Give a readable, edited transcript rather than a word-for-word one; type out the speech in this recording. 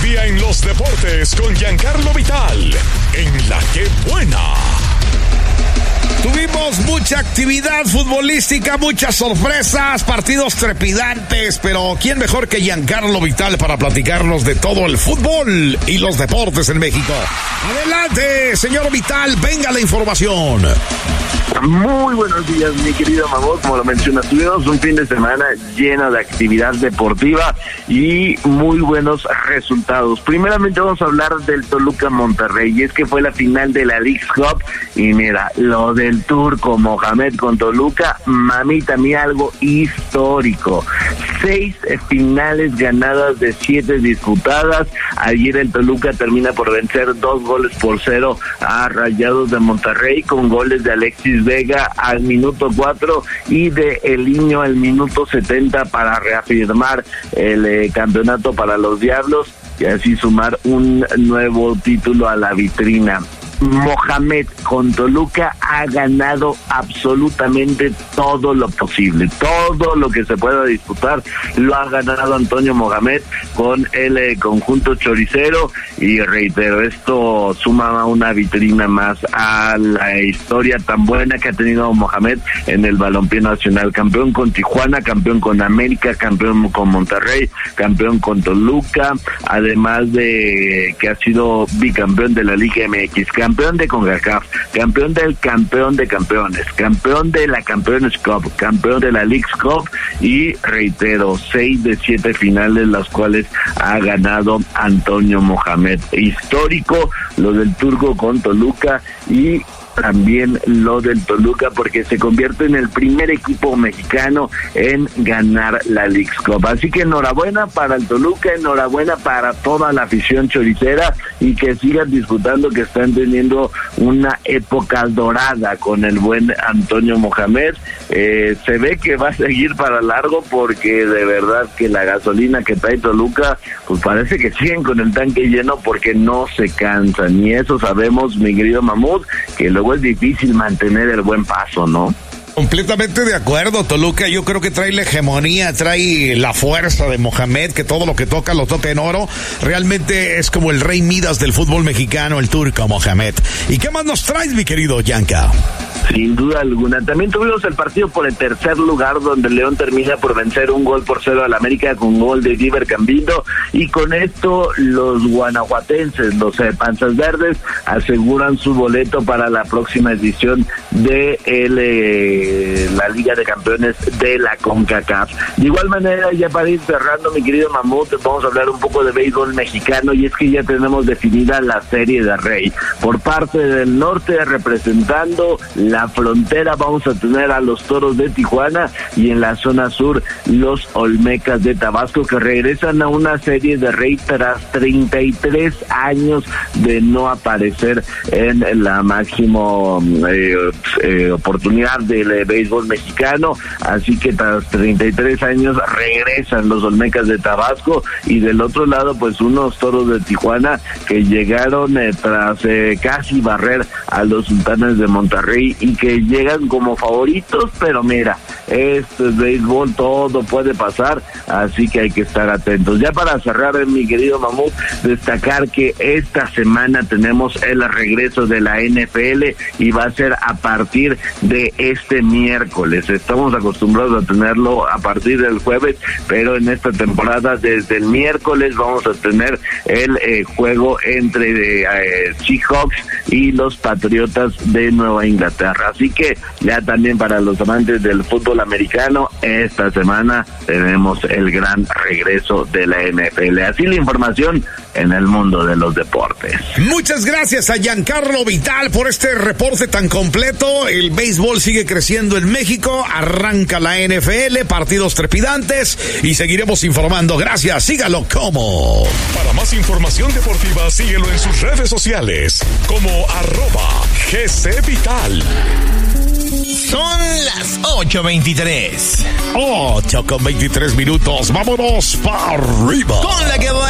día en los deportes con Giancarlo Vital, en La Que Buena. Tuvimos mucha actividad futbolística, muchas sorpresas, partidos trepidantes, pero ¿quién mejor que Giancarlo Vital para platicarnos de todo el fútbol y los deportes en México? Adelante, señor Vital, venga la información. Muy buenos días, mi querido Mamut. Como lo mencionas, tuvimos un fin de semana lleno de actividad deportiva y muy buenos resultados. Primeramente vamos a hablar del Toluca Monterrey, y es que fue la final de la Leagues Cup, y mira, lo del turco Mohamed con Toluca, mamita mía, algo histórico. 6 finales ganadas de 7 disputadas. Ayer el Toluca termina por vencer 2-0 a Rayados de Monterrey, con goles de Alexis Vega al minuto 4 y de Eliño al minuto 70 para reafirmar el campeonato para los Diablos y así sumar un nuevo título a la vitrina. Mohamed con Toluca ha ganado absolutamente todo lo posible, todo lo que se pueda disputar lo ha ganado Antonio Mohamed con el conjunto choricero, y reitero, esto suma una vitrina más a la historia tan buena que ha tenido Mohamed en el balompié nacional. Campeón con Tijuana, campeón con América, campeón con Monterrey, campeón con Toluca, además de que ha sido bicampeón de la Liga MX, campeón de CONCACAF, campeón del campeón de campeones, campeón de la Campeones Cup, campeón de la Leagues Cup, y reitero, 6 de 7 finales las cuales ha ganado Antonio Mohamed. Histórico lo del turco con Toluca, y también lo del Toluca porque se convierte en el primer equipo mexicano en ganar la Leagues Cup. Así que enhorabuena para el Toluca, enhorabuena para toda la afición choricera, y que sigan disfrutando, que están teniendo una época dorada con el buen Antonio Mohamed. Se ve que va a seguir para largo, porque de verdad que la gasolina que trae Toluca, pues parece que siguen con el tanque lleno porque no se cansan, y eso sabemos, mi querido Mamut, que luego es difícil mantener el buen paso, ¿no? Completamente de acuerdo, Toluca yo creo que trae la hegemonía, trae la fuerza de Mohamed, que todo lo que toca lo toca en oro. Realmente es como el rey Midas del fútbol mexicano, el turco Mohamed. ¿Y qué más nos traes, mi querido Yanka? Sin duda alguna. También tuvimos el partido por el tercer lugar, donde León termina por vencer 1-0 al América con gol de Diver Cambindo, y con esto los guanajuatenses, los Panzas Verdes, aseguran su boleto para la próxima edición de la Liga de Campeones de la CONCACAF. De igual manera, ya para ir cerrando, mi querido Mamut, vamos a hablar un poco de béisbol mexicano, y es que ya tenemos definida la Serie de Rey. Por parte del norte, representando la frontera, vamos a tener a los Toros de Tijuana, y en la zona sur los Olmecas de Tabasco, que regresan a una Serie de Rey tras 33 años de no aparecer en la máxima oportunidad del béisbol mexicano. Así que tras 33 años regresan los Olmecas de Tabasco, y del otro lado pues unos Toros de Tijuana que llegaron tras casi barrer a los Sultanes de Monterrey, y que llegan como favoritos, pero mira, esto es béisbol, todo puede pasar, así que hay que estar atentos. Ya para cerrar, mi querido Mamut, destacar que esta semana tenemos el regreso de la NFL, y va a ser a partir de este miércoles. Estamos acostumbrados a tenerlo a partir del jueves, pero en esta temporada desde el miércoles vamos a tener el juego entre Seahawks y los Patriotas de Nueva Inglaterra. Así que ya también para los amantes del fútbol americano, esta semana tenemos el gran regreso de la NFL. Así la información en el mundo de los deportes. Muchas gracias a Giancarlo Vital por este reporte tan completo. El béisbol sigue creciendo en México, arranca la NFL, partidos trepidantes, y seguiremos informando. Gracias, sígalo como. Para más información deportiva, síguelo en sus redes sociales como @GCVital. Son las 8:23. 8:23. Vámonos para arriba. Con La Que